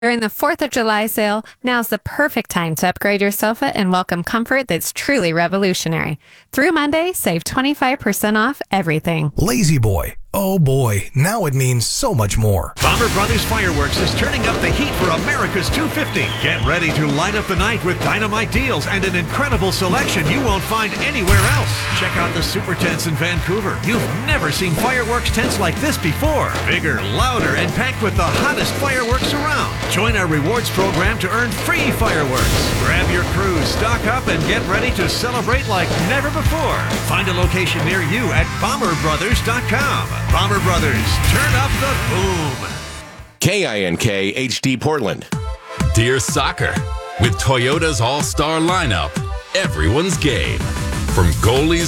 During the 4th of July sale, now's the perfect time to upgrade your sofa and welcome comfort that's truly revolutionary. Through Monday, save 25% off everything. Lazy Boy. Oh boy, now it means so much more. Bomber Brothers Fireworks is turning up the heat for America's 250. Get ready to light up the night with dynamite deals and an incredible selection you won't find anywhere else. Check out the super tents in Vancouver. You've never seen fireworks tents like this before. Bigger, louder, and packed with the hottest fireworks around. Join our rewards program to earn free fireworks. Grab your crews, stock up, and get ready to celebrate like never before. Find a location near you at bomberbrothers.com. Bomber Brothers, turn up the boom. KINK HD Portland. Dear Soccer, with Toyota's all-star lineup, everyone's game. From goalies